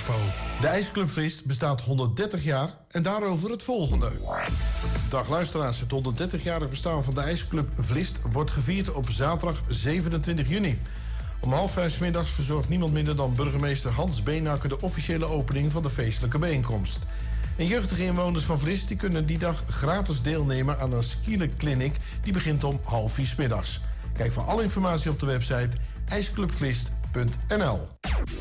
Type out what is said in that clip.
info. De IJsclub Vlist bestaat 130 jaar en daarover het volgende. Dag luisteraars, het 130-jarig bestaan van de IJsclub Vlist wordt gevierd op zaterdag 27 juni. Om 4:30 middags verzorgt niemand minder dan burgemeester Hans Beenhakker de officiële opening van de feestelijke bijeenkomst. En jeugdige inwoners van Vlist die kunnen die dag gratis deelnemen aan een skielerkliniek die begint om 3:30 middags. Kijk voor alle informatie op de website ijsclubvlist.nl.